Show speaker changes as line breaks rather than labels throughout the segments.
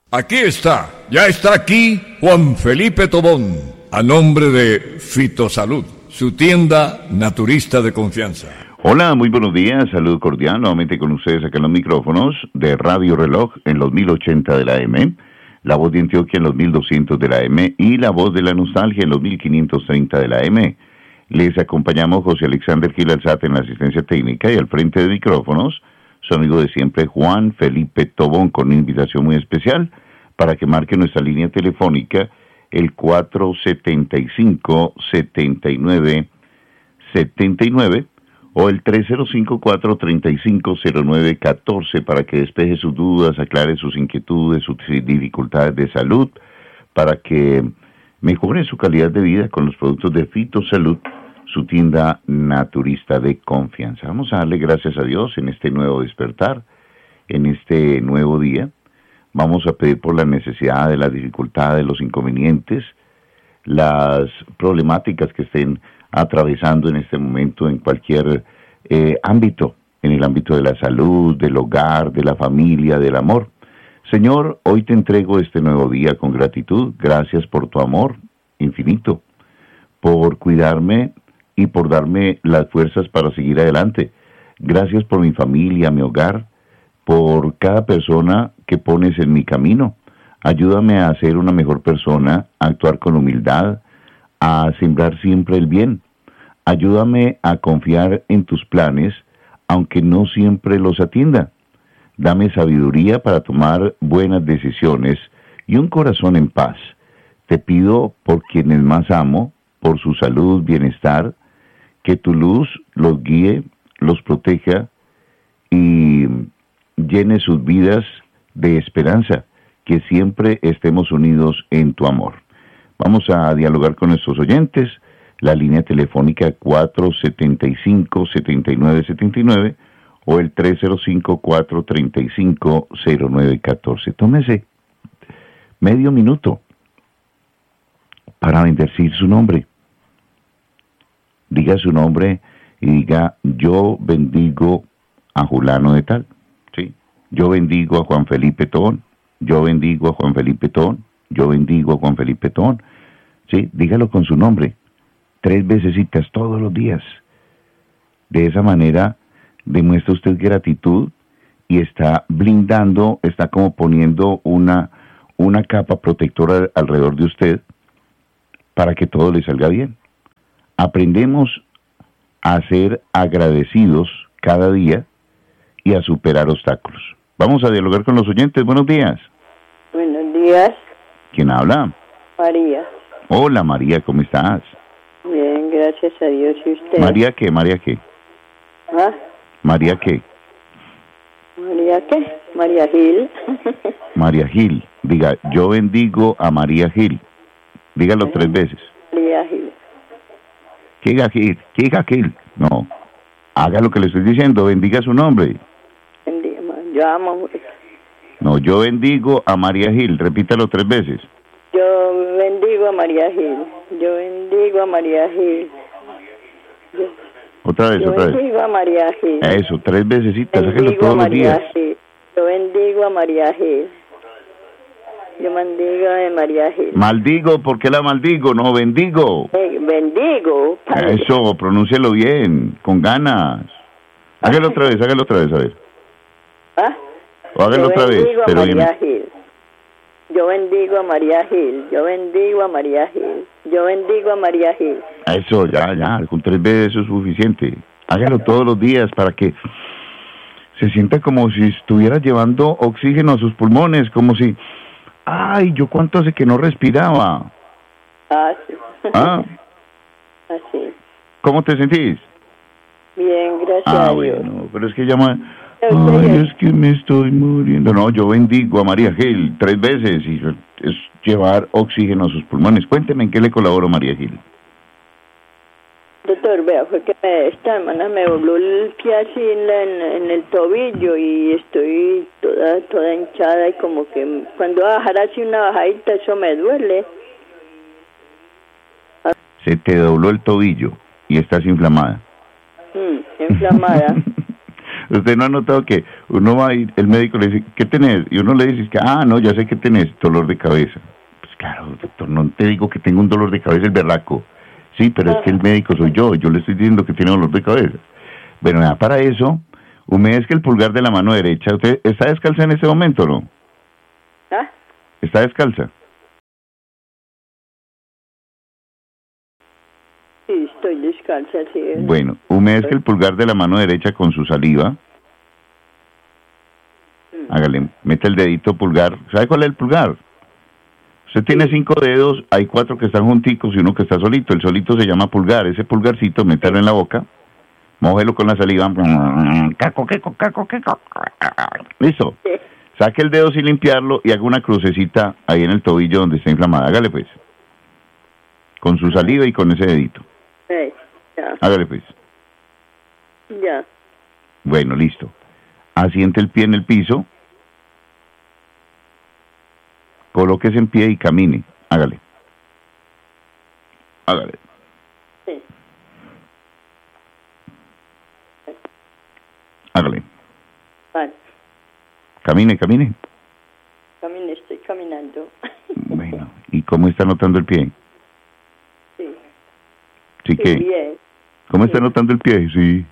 Aquí está, ya está aquí Juan Felipe Tobón, a nombre de Fitosalud, su tienda naturista de confianza.
Hola, muy buenos días, saludo cordial, nuevamente con ustedes acá en los micrófonos de Radio Reloj en los 1080 de la AM, la voz de Antioquia en los 1200 de la AM y la voz de la nostalgia en los 1530 de la AM. Les acompañamos José Alexander Gil Alzate en la asistencia técnica y al frente de micrófonos, su amigo de siempre Juan Felipe Tobón, con una invitación muy especial para que marque nuestra línea telefónica el 475-7979 o el 305-435-0914 para que despeje sus dudas, aclare sus inquietudes, sus dificultades de salud, para que mejore su calidad de vida con los productos de Fitosalud, su tienda naturista de confianza. Vamos a darle gracias a Dios en este nuevo despertar, en este nuevo día. Vamos a pedir por la necesidad, de las dificultades, los inconvenientes, las problemáticas que estén atravesando en este momento en cualquier ámbito, en el ámbito de la salud, del hogar, de la familia, del amor. Señor, hoy te entrego este nuevo día con gratitud. Gracias por tu amor infinito, por cuidarme y por darme las fuerzas para seguir adelante. Gracias por mi familia, mi hogar, por cada persona que pones en mi camino. Ayúdame a ser una mejor persona, a actuar con humildad, a sembrar siempre el bien. Ayúdame a confiar en tus planes, aunque no siempre los atienda. Dame sabiduría para tomar buenas decisiones y un corazón en paz. Te pido por quienes más amo, por su salud, bienestar, que tu luz los guíe, los proteja y llene sus vidas de esperanza, que siempre estemos unidos en tu amor. Vamos a dialogar con nuestros oyentes. La línea telefónica 475-7979 o el 305-435-0914. Tómese medio minuto para bendecir su nombre. Diga su nombre y diga: yo bendigo a Julano de tal. ¿Sí? Yo bendigo a Juan Felipe Tobón. Yo bendigo a Juan Felipe Tobón. Yo bendigo a Juan Felipe Tobón. ¿Sí? Dígalo con su nombre 3 vecesitas todos los días. De esa manera demuestra usted gratitud y está blindando, está como poniendo una capa protectora alrededor de usted para que todo le salga bien. Aprendemos a ser agradecidos cada día y a superar obstáculos. Vamos a dialogar con los oyentes. Buenos días.
Buenos días.
¿Quién habla?
María.
Hola María, ¿cómo estás?
Bien, gracias a Dios. ¿Y usted?
¿María qué? ¿María qué?
¿Ah?
¿María qué?
¿María qué? María Gil.
María Gil. Diga: yo bendigo a María Gil. Dígalo 3 veces.
María Gil.
¿Qué diga Gil? ¿Qué diga Gil? No. Haga lo que le estoy diciendo. Bendiga su nombre.
Bendiga, yo amo.
No, yo bendigo a María Gil. Repítalo 3 veces.
Yo bendigo a María Gil. Yo bendigo a María Gil.
Otra vez.
Yo bendigo a María Gil.
Eso, 3 vecesitas. Sáquelo
Bendigo a
todos los
María
días.
Gil. Yo bendigo a María Gil. Yo bendigo a María Gil.
Maldigo, ¿por qué la maldigo? No, bendigo.
Bendigo. Padre.
Eso, pronúncialo bien, con ganas. Hágalo otra vez, a ver.
¿Ah?
O hágalo otra vez, pero bien.
Gil. Yo bendigo a María Gil. Yo bendigo a María Gil. Yo bendigo a María Gil.
Eso, ya, con 3 veces eso es suficiente. Hágalo todos los días para que se sienta como si estuviera llevando oxígeno a sus pulmones, como si... ¡Ay, yo cuánto hace que no respiraba!
Ah, sí.
¿Ah?
Así.
¿Cómo te sentís?
Bien, gracias a Dios.
Bueno, pero es que llama... Ay, es que me estoy muriendo. No, yo bendigo a María Gil 3 veces y es llevar oxígeno a sus pulmones. Cuénteme en qué le colaboro, María Gil.
Doctor, vea, fue que esta semana me dobló el pie así en el tobillo y estoy toda hinchada y como que cuando voy a bajar así una bajadita eso me duele.
Se te dobló el tobillo y estás inflamada.
Inflamada.
Usted no ha notado que uno va y el médico le dice, ¿qué tenés? Y uno le dice que, no, ya sé que tenés, dolor de cabeza. Pues claro, doctor, no te digo que tengo un dolor de cabeza el berraco. Sí, pero es que el médico soy yo le estoy diciendo que tiene dolor de cabeza. Bueno, ya para eso, humedezca el pulgar de la mano derecha. ¿Usted está descalza en este momento o no?
¿Ah?
¿Está descalza?
Sí, estoy descalza, sí.
Bueno, humedezca el pulgar de la mano derecha con su saliva. Hágale, mete el dedito pulgar. ¿Sabe cuál es el pulgar? Usted tiene 5 dedos, hay 4 que están junticos y uno que está solito. El solito se llama pulgar. Ese pulgarcito, métalo en la boca, mójelo con la saliva. Listo. Saque el dedo sin limpiarlo y haga una crucecita ahí en el tobillo donde está inflamada. Hágale pues. Con su saliva y con ese dedito.
Ya.
Hágale pues.
Ya.
Bueno, listo. Asiente el pie en el piso. Colóquese en pie y camine. Hágale. Hágale.
Sí.
Hágale.
Vale.
Camine.
Estoy caminando.
Bueno, ¿y cómo está notando el pie?
Sí.
¿Sí qué?
Bien.
¿Cómo está notando el pie? Sí.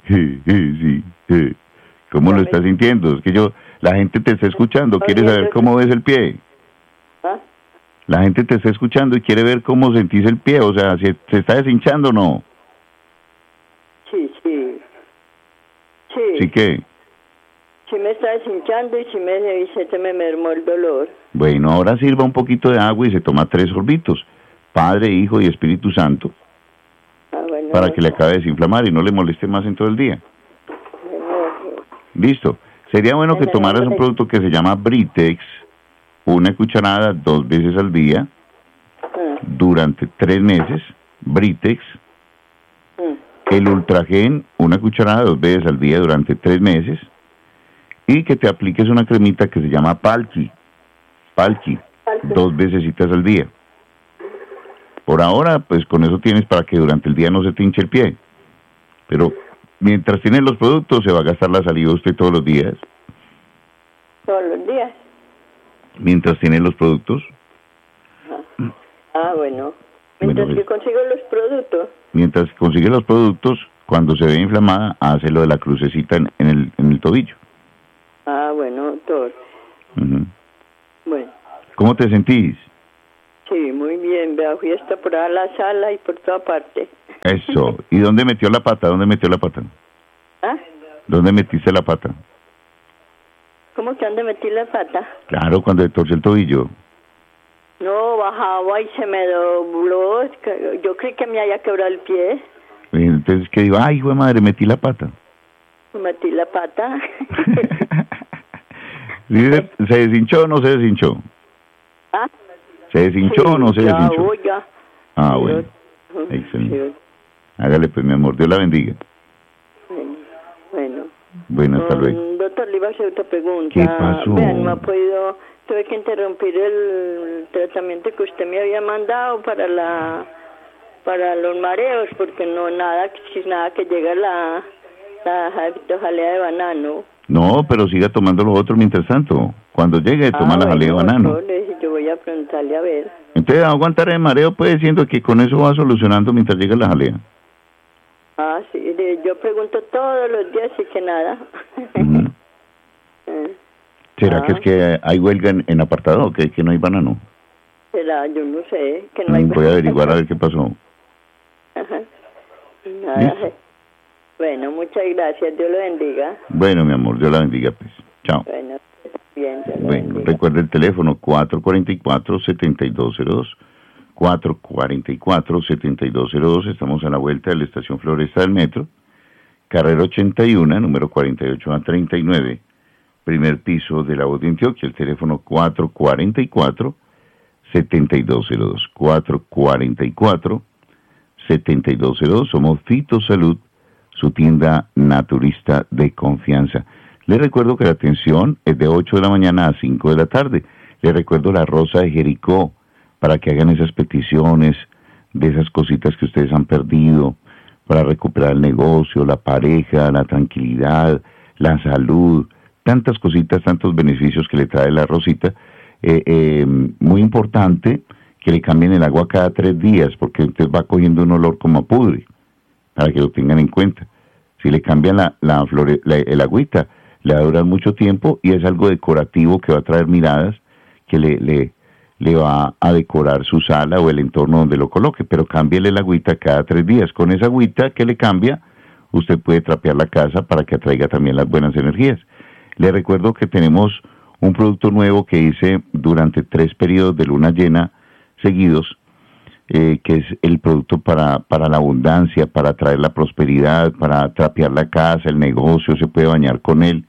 ¿Cómo lo está sintiendo? Es que la gente te está escuchando, quiere saber cómo ves el pie.
¿Ah?
La gente te está escuchando y quiere ver cómo sentís el pie, o sea, si se está deshinchando o no.
Sí.
¿Sí qué?
Sí me está deshinchando y se me mermó el dolor.
Bueno, ahora sirva un poquito de agua y se toma 3 sorbitos, Padre, Hijo y Espíritu Santo,
Bueno,
para que le acabe de desinflamar y no le moleste más en todo el día. Listo. Sería bueno que tomaras un producto que se llama Britex, una cucharada 2 veces al día, durante 3 meses, Britex. El Ultragen, una cucharada 2 veces al día durante 3 meses, y que te apliques una cremita que se llama Palki, 2 vecesitas al día. Por ahora, pues con eso tienes para que durante el día no se te hinche el pie. Pero mientras tienes los productos, se va a gastar la saliva usted todos los días.
¿Todos los días?
Mientras tiene los productos.
Bueno. Mientras que consigo los productos.
Mientras consigue los productos, cuando se ve inflamada, hace lo de la crucecita en el tobillo.
Bueno, doctor. Bueno.
¿Cómo te sentís?
Sí, muy bien. Fui hasta por ahí a la sala y por toda parte.
Eso. ¿Y dónde metió la pata?
¿Ah?
¿Dónde metiste la pata?
¿Cómo que dónde metí la pata?
Claro, cuando te torció el tobillo.
No, bajaba y se me dobló. Yo creí que me había quebrado el pie.
Entonces, ¿qué digo? Ay, hijo de madre, metí la pata.
Metí la pata.
¿Se deshinchó o no se deshinchó?
¿Ah?
¿Se deshinchó o no se deshinchó?
Ya.
Bueno. Excelente. Hágale pues, mi amor. Dios la bendiga. Bueno, hasta luego.
Doctor, le iba a hacer otra pregunta.
¿Qué pasó?
Vean, no ha podido... Tuve que interrumpir el tratamiento que usted me había mandado para los mareos, porque nada que llega la jalea de banano.
No, pero siga tomando los otros mientras tanto. Cuando llegue, toma la jalea de banano.
Yo voy a preguntarle a ver.
Entonces, aguantar el mareo, pues, diciendo que con eso va solucionando mientras llega la jalea.
Sí, yo pregunto todos los días y que nada.
¿Será que es que hay huelga en apartado, que no hay banano?
¿Será? Yo no sé. Que no hay
Voy a averiguar a ver qué pasó.
Nada. Bueno, muchas gracias. Dios lo bendiga.
Bueno, mi amor, Dios la bendiga, pues. Chao.
Bueno, bien.
Bueno, recuerde el teléfono 444-7202. 444-7202. Estamos a la vuelta de la estación Floresta del Metro. Carrera 81, número 48A39. Primer piso de la voz de Antioquia. El teléfono 444-7202. 444-7202. Somos Fitosalud, su tienda naturista de confianza. Les recuerdo que la atención es de 8 de la mañana a 5 de la tarde. Les recuerdo la Rosa de Jericó, para que hagan esas peticiones de esas cositas que ustedes han perdido, para recuperar el negocio, la pareja, la tranquilidad, la salud, tantas cositas, tantos beneficios que le trae la rosita. Muy importante que le cambien el agua cada 3 días, porque entonces va cogiendo un olor como a pudre, para que lo tengan en cuenta. Si le cambian el agüita, le va a durar mucho tiempo y es algo decorativo que va a traer miradas, que le va a decorar su sala o el entorno donde lo coloque, pero cámbiale el agüita cada 3 días. Con esa agüita que le cambia, usted puede trapear la casa para que atraiga también las buenas energías. Le recuerdo que tenemos un producto nuevo que hice durante 3 periodos de luna llena seguidos, que es el producto para la abundancia, para traer la prosperidad, para trapear la casa, el negocio, se puede bañar con él.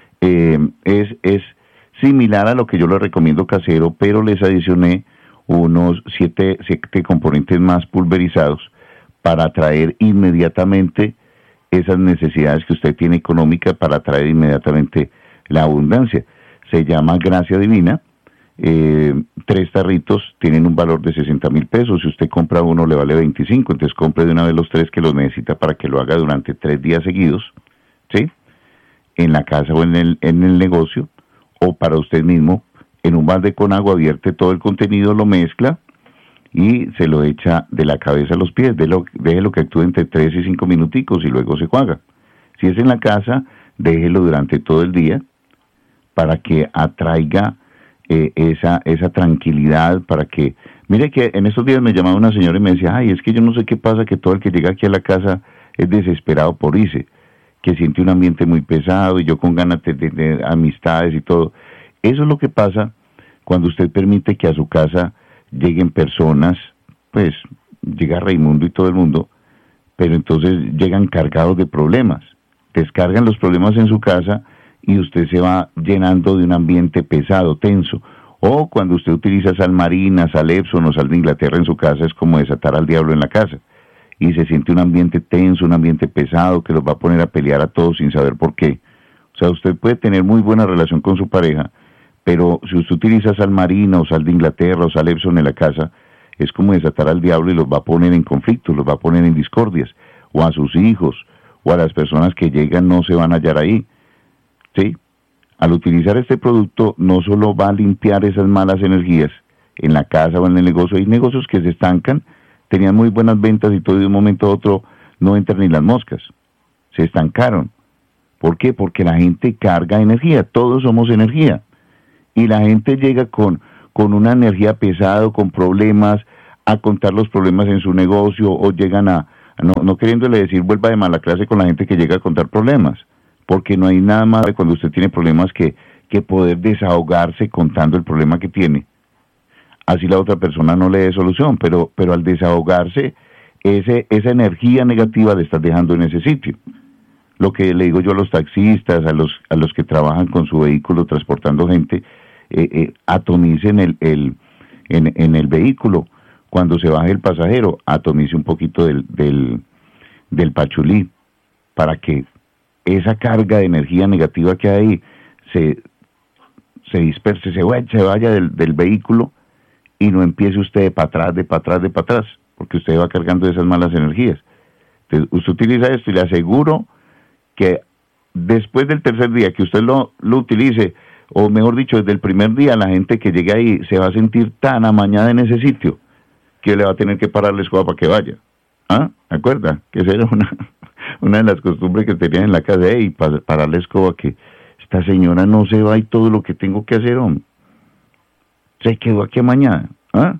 Es similar a lo que yo le recomiendo casero, pero les adicioné unos 7 componentes más pulverizados para atraer inmediatamente esas necesidades que usted tiene económicas, para atraer inmediatamente la abundancia. Se llama Gracia Divina. 3 tarritos tienen un valor de 60,000 pesos. Si usted compra uno le vale 25, entonces compre de una vez los 3 que los necesita para que lo haga durante 3 días seguidos, ¿sí? En la casa o en el negocio, o para usted mismo, en un balde con agua, vierte todo el contenido, lo mezcla y se lo echa de la cabeza a los pies, déjelo que actúe entre 3 y 5 minuticos y luego se juega. Si es en la casa, déjelo durante todo el día para que atraiga esa tranquilidad, para que... Mire que en estos días me llamaba una señora y me decía, ay, es que yo no sé qué pasa, que todo el que llega aquí a la casa es desesperado por irse, que siente un ambiente muy pesado y yo con ganas de amistades y todo. Eso es lo que pasa cuando usted permite que a su casa lleguen personas, pues llega Raimundo y todo el mundo, pero entonces llegan cargados de problemas, descargan los problemas en su casa y usted se va llenando de un ambiente pesado, tenso. O cuando usted utiliza sal marina, sal Epsom o sal de Inglaterra en su casa, es como desatar al diablo en la casa. Y se siente un ambiente tenso, un ambiente pesado, que los va a poner a pelear a todos sin saber por qué. O sea, usted puede tener muy buena relación con su pareja, pero si usted utiliza sal marina o sal de Inglaterra o sal Epsom en la casa, es como desatar al diablo y los va a poner en conflictos, los va a poner en discordias. O a sus hijos, o a las personas que llegan no se van a hallar ahí. ¿Sí? Al utilizar este producto no solo va a limpiar esas malas energías en la casa o en el negocio. Hay negocios que se estancan, tenían muy buenas ventas y todo de un momento a otro no entran ni las moscas, se estancaron. ¿Por qué? Porque la gente carga energía, todos somos energía, y la gente llega con una energía pesada, con problemas, a contar los problemas en su negocio, o llegan no queriéndole decir vuelva de mala clase con la gente que llega a contar problemas, porque no hay nada más cuando usted tiene problemas que poder desahogarse contando el problema que tiene. Así la otra persona no le dé solución, pero al desahogarse, esa energía negativa le estás dejando en ese sitio. Lo que le digo yo a los taxistas, a los que trabajan con su vehículo transportando gente, atomicen en el vehículo. Cuando se baje el pasajero, atomice un poquito del pachulí, para que esa carga de energía negativa que hay ahí se disperse, se vaya del vehículo y no empiece usted de para atrás, porque usted va cargando esas malas energías. Entonces, usted utiliza esto y le aseguro que después del tercer día que usted lo utilice, o mejor dicho, desde el primer día, la gente que llegue ahí se va a sentir tan amañada en ese sitio que le va a tener que parar la escoba para que vaya. ¿Ah? ¿Me acuerda? Que esa era una de las costumbres que tenían en la casa, y parar la escoba, que esta señora no se va y todo lo que tengo que hacer, hombre. Se quedó aquí mañana. ¿Ah?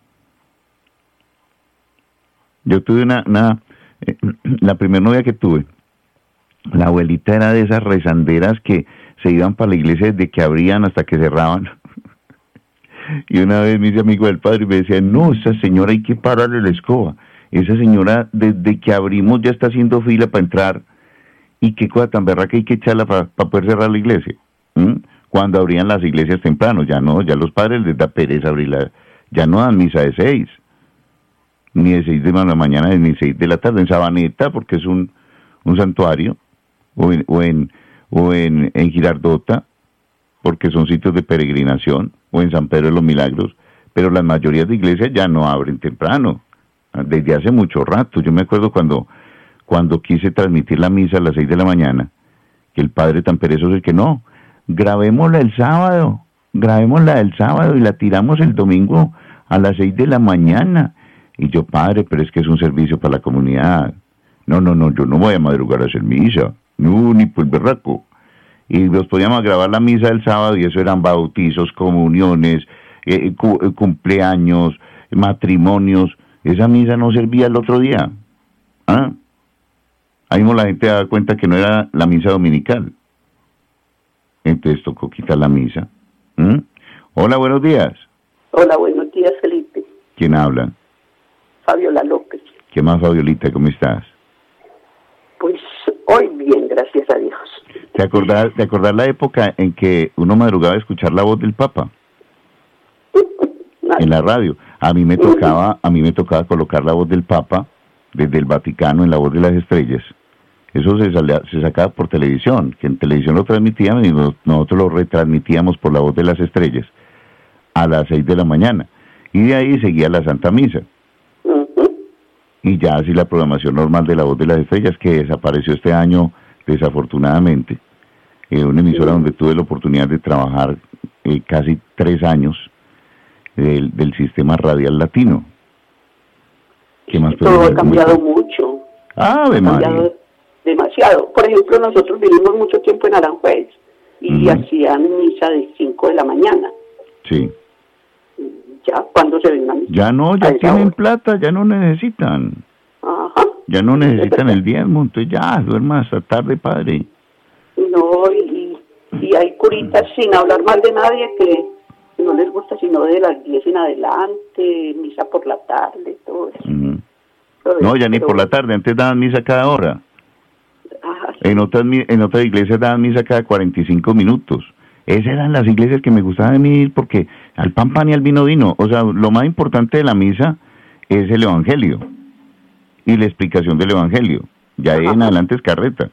Yo tuve la primera novia que tuve, la abuelita era de esas rezanderas que se iban para la iglesia desde que abrían hasta que cerraban. Y una vez me hice amigo del padre y me decía, no, esa señora hay que pararle la escoba. Esa señora desde que abrimos ya está haciendo fila para entrar. Y qué cosa tan berraca hay que echarla para poder cerrar la iglesia. Cuando abrían las iglesias temprano, ya no, ya los padres les da pereza abrirla. Ya no dan misa de 6, ni de 6 de la mañana, ni 6 de la tarde, en Sabaneta, porque es un santuario, o en Girardota, porque son sitios de peregrinación, o en San Pedro de los Milagros, pero las mayorías de iglesias ya no abren temprano, desde hace mucho rato. Yo me acuerdo cuando quise transmitir la misa a las 6 de la mañana, que el padre tan perezoso es que no, grabémosla el sábado y la tiramos el domingo a las 6 de la mañana. Y yo, padre, pero es que es un servicio para la comunidad. No, yo no voy a madrugar a hacer misa, no, ni por berraco. Y nos podíamos grabar la misa del sábado y eso eran bautizos, comuniones, cumpleaños, matrimonios. Esa misa no servía el otro día. ¿Ah? Ahí mismo la gente da cuenta que no era la misa dominical. Entonces tocó quitar la misa. Hola, buenos días.
Hola, buenos días, Felipe.
¿Quién habla?
Fabiola López.
¿Qué más, Fabiolita? ¿Cómo estás?
Pues hoy bien, gracias a Dios.
¿Te acordás la época en que uno madrugaba a escuchar la voz del Papa? En la radio. A mí me tocaba colocar la voz del Papa desde el Vaticano en La Voz de las Estrellas. Eso se sacaba por televisión, que en televisión lo transmitían y nosotros lo retransmitíamos por La Voz de las Estrellas a las 6 de la mañana. Y de ahí seguía la Santa Misa. Y ya así la programación normal de La Voz de las Estrellas, que desapareció este año, desafortunadamente. Una emisora donde tuve la oportunidad de trabajar casi 3 años del sistema radial latino. ¿Qué más?
Todo ha cambiado mucho.
¡Ave María!
Demasiado. Por ejemplo, nosotros vivimos mucho tiempo en Aranjuez y hacían misa de 5 de la mañana.
Sí.
Ya, ¿cuándo se ve una misa?
Ya no, ya tienen plata, ya no necesitan.
Ajá.
Ya no necesitan el diezmo, entonces ya, duerma hasta tarde, padre.
No, y hay curitas, sin hablar mal de nadie, que no les gusta sino de las 10 en adelante, misa por la tarde, todo eso.
No, ya ni por la tarde, antes daban misa cada hora.
Ajá.
En otras iglesias daban misa cada 45 minutos. Esas eran las iglesias que me gustaban de mí, porque al pan pan y al vino vino. O sea, lo más importante de la misa es el evangelio y la explicación del evangelio. Ya ahí en adelante es carreta.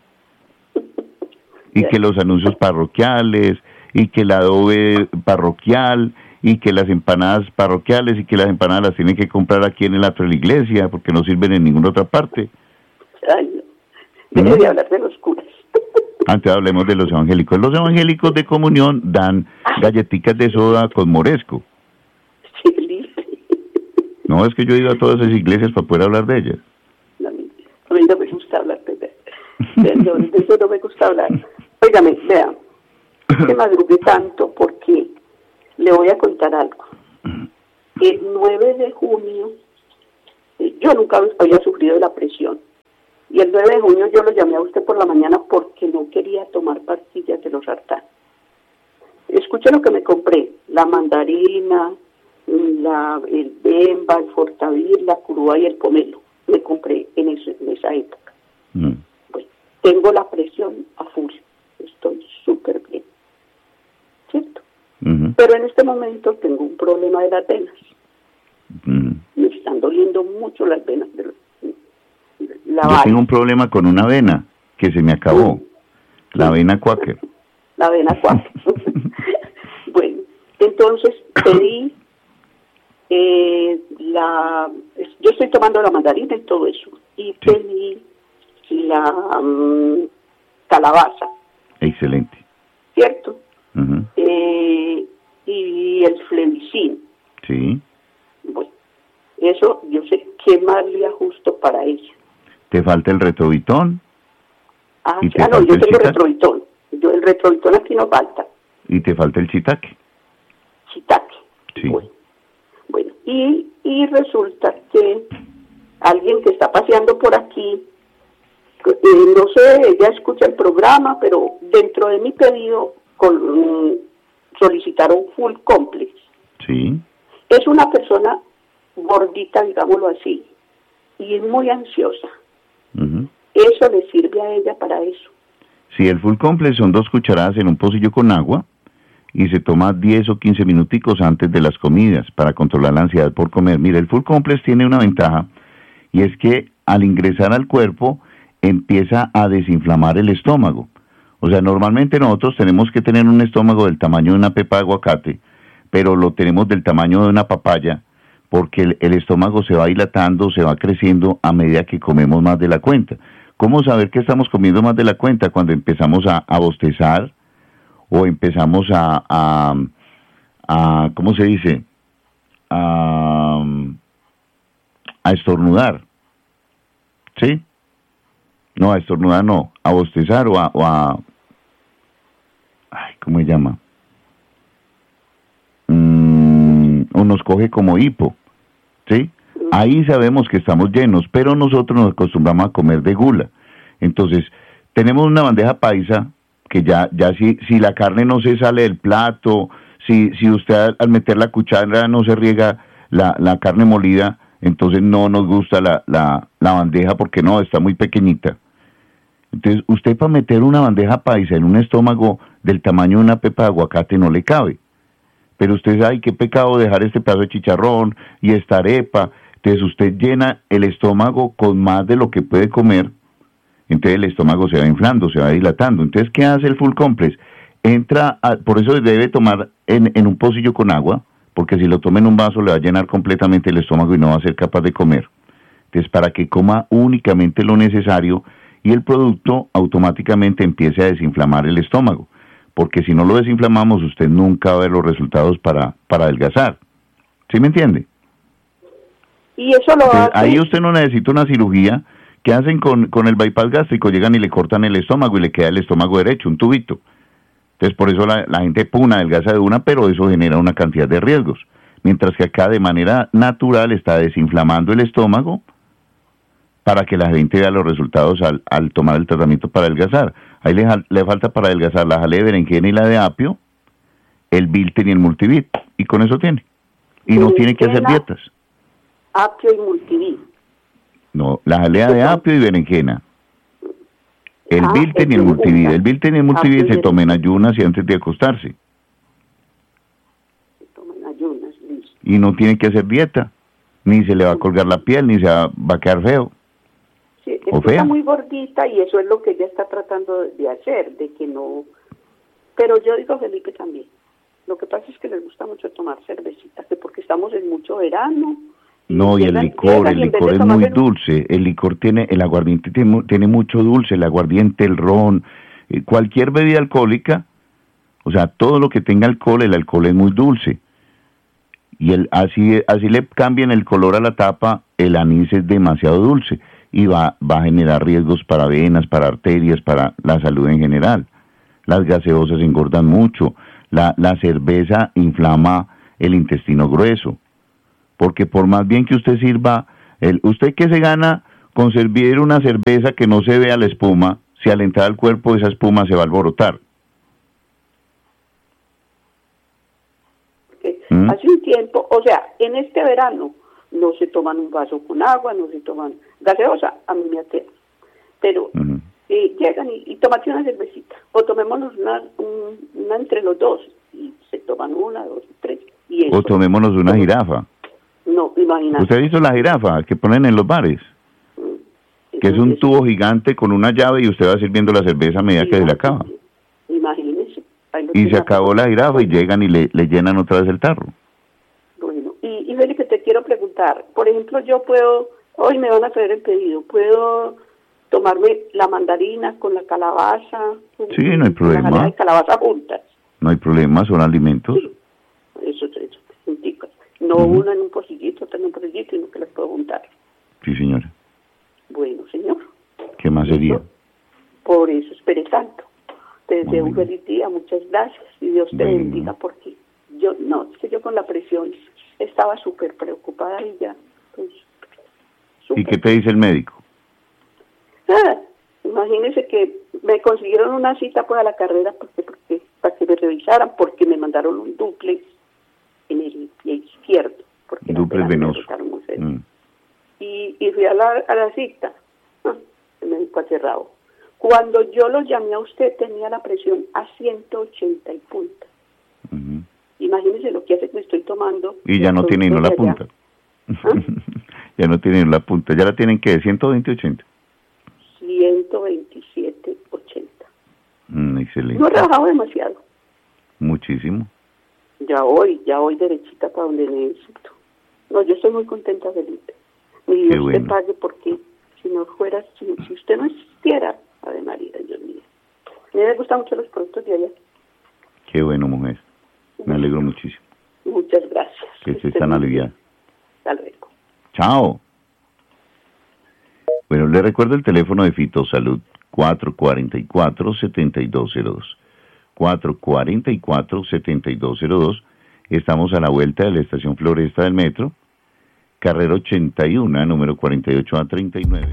Y que los anuncios parroquiales, y que el adobe parroquial, y que las empanadas parroquiales, y que las empanadas las tienen que comprar aquí en el atrio de la iglesia, porque no sirven en ninguna otra parte.
Ay, no. Deje de hablar de los curas.
Antes hablemos de los evangélicos. Los evangélicos de comunión dan galletitas de soda con moresco.
Sí,
no, es que yo he ido a todas esas iglesias para poder hablar de ellas.
No, a mí no me gusta hablar de eso no me gusta hablar. Óigame, vea, que madrugué tanto porque le voy a contar algo. El 9 de junio, yo nunca había sufrido de la presión. Y el 9 de junio yo lo llamé a usted por la mañana porque no quería tomar pastillas de los sartán. Escuche lo que me compré: la mandarina, el Bemba, el Fortavir, la Curúa y el Pomelo. Me compré en esa época. Bueno, tengo la presión a full. Estoy súper bien. ¿Cierto? Pero en este momento tengo un problema de las venas. Me están doliendo mucho las venas de los...
Yo tengo un problema con una vena que se me acabó. La vena Quaker.
La vena Quaker. Bueno, entonces pedí yo estoy tomando la mandarina y todo eso. Y pedí la calabaza.
Excelente.
¿Cierto? Y el Flevicin.
Sí.
Bueno, eso yo sé qué más le ajusto para ella.
¿Te falta el retrovitón?
No, yo tengo retrovitón. El retrovitón aquí no falta.
¿Y te falta el shiitake?
Shiitake.
Sí.
Bueno, y resulta que alguien que está paseando por aquí, no sé, ella escucha el programa, pero dentro de mi pedido solicitaron Full Complex.
Sí.
Es una persona gordita, digámoslo así, y es muy ansiosa. Eso le sirve a ella para eso.
Sí, el Full Complex son 2 cucharadas en un pocillo con agua y se toma 10 o 15 minuticos antes de las comidas para controlar la ansiedad por comer. Mira, el Full Complex tiene una ventaja y es que al ingresar al cuerpo empieza a desinflamar el estómago. O sea, normalmente nosotros tenemos que tener un estómago del tamaño de una pepa de aguacate, pero lo tenemos del tamaño de una papaya, porque el estómago se va dilatando, se va creciendo a medida que comemos más de la cuenta. ¿Cómo saber que estamos comiendo más de la cuenta? Cuando empezamos a bostezar o empezamos a ¿cómo se dice? A estornudar. ¿Sí? No, a estornudar no, a bostezar o a ay, ¿cómo se llama? O nos coge como hipo, ¿sí? Ahí sabemos que estamos llenos, pero nosotros nos acostumbramos a comer de gula. Entonces, tenemos una bandeja paisa que ya si la carne no se sale del plato, si usted al meter la cuchara no se riega la carne molida, entonces no nos gusta la bandeja porque no, está muy pequeñita. Entonces, usted para meter una bandeja paisa en un estómago del tamaño de una pepa de aguacate no le cabe. Pero usted sabe qué pecado dejar este pedazo de chicharrón y esta arepa. Entonces usted llena el estómago con más de lo que puede comer. Entonces el estómago se va inflando, se va dilatando. Entonces, ¿qué hace el full complex? Por eso debe tomar en un pocillo con agua, porque si lo toma en un vaso le va a llenar completamente el estómago y no va a ser capaz de comer. Entonces, para que coma únicamente lo necesario y el producto automáticamente empiece a desinflamar el estómago. Porque si no lo desinflamamos, usted nunca va a ver los resultados para adelgazar. ¿Sí me entiende?
Y eso lo hace...
Ahí usted no necesita una cirugía. ¿Qué hacen con el bypass gástrico? Llegan y le cortan el estómago y le queda el estómago derecho, un tubito. Entonces, por eso la gente adelgaza de una, pero eso genera una cantidad de riesgos. Mientras que acá, de manera natural, está desinflamando el estómago para que la gente vea los resultados al tomar el tratamiento para adelgazar. Ahí le falta para adelgazar la jalea de berenjena y la de apio, el Bilten y el Multivit, y con eso tiene. Y no tiene que hacer dietas.
Apio y Multivit.
No, la jalea de apio y berenjena. El Bilten y el Multivit. El Bilten y el Multivit se toman en ayunas y antes de acostarse.
Se toman en ayunas, listo.
Y no tiene que hacer dieta. Ni se le va a colgar la piel, ni se va a quedar feo.
Sí, está muy gordita y eso es lo que ella está tratando de hacer, de que no... Pero yo digo, Felipe, también. Lo que pasa es que les gusta mucho tomar cervecita, que porque estamos en mucho verano.
No, y el licor es muy dulce. El licor el aguardiente tiene mucho dulce, el aguardiente, el ron, cualquier bebida alcohólica, o sea, todo lo que tenga alcohol, el alcohol es muy dulce. Y así le cambian el color a la tapa, el anís es demasiado dulce y va a generar riesgos para venas, para arterias, para la salud en general. Las gaseosas engordan mucho, la cerveza inflama el intestino grueso, porque por más bien que usted sirva, ¿usted qué se gana con servir una cerveza que no se vea la espuma, si al entrar al cuerpo esa espuma se va a alborotar?
Hace un tiempo, o sea, en este verano, no se toman un vaso con agua, no se toman gaseosa, a mí me aterra. Pero llegan y tómate una cervecita, o tomémonos una entre los dos, y se toman una, dos, tres. Y eso,
o tomémonos una jirafa.
No, imagínate.
¿Usted ha visto la jirafa que ponen en los bares? Que es un tubo gigante con una llave y usted va sirviendo la cerveza a medida que se le acaba.
Imagínese.
Y se acabó la jirafa y llegan y le llenan otra vez el tarro.
Bueno, y Felipe, te quiero preguntar, por ejemplo, yo puedo, hoy me van a traer el pedido, ¿puedo tomarme la mandarina con la calabaza?
Sí, no hay problema.
La jalea de calabaza juntas.
No hay problema, son alimentos.
Sí, eso, junticas. No una en un pocillito, otra en un pocillito, sino que las puedo juntar.
Sí, señora.
Bueno, señor.
¿Qué más sería?
Por eso esperé tanto. Te deseo un feliz día, muchas gracias y Dios te bendiga, porque yo con la presión estaba súper preocupada y ya. Pues,
¿y qué te dice el médico?
Imagínese que me consiguieron una cita pues a la carrera porque para que me revisaran, porque me mandaron un dúplex en el pie izquierdo. Porque
dúplex venoso.
Y fui a la cita, me dijo aterrado. Cuando yo lo llamé a usted tenía la presión a 180 y punta. Imagínese lo que hace que me estoy tomando.
Y ya no tiene la punta. Ya no tienen la punta. ¿Ya la tienen qué? ¿120, 80?
127, 80.
Excelente.
No he trabajado demasiado.
Muchísimo.
Ya voy derechita para donde necesito. No, yo estoy muy contenta, Felipe. Mi Dios te pague porque si no fuera, si usted no existiera, Ave María, Dios mío. A mí me gustan mucho los productos de allá.
Qué bueno, mujer. Me alegro muchísimo.
Muchas gracias.
Que estés tan aliviada.
Hasta luego.
Chao. Bueno, le recuerdo el teléfono de Fitosalud, 444-7202. 444-7202. Estamos a la vuelta de la estación Floresta del Metro, carrera 81, número 48A39.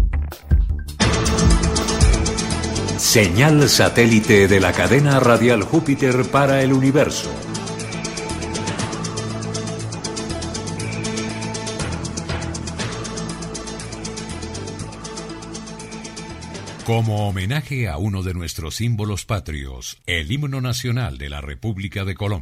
Señal satélite de la cadena radial Júpiter para el universo. Como homenaje a uno de nuestros símbolos patrios, el himno nacional de la República de Colombia.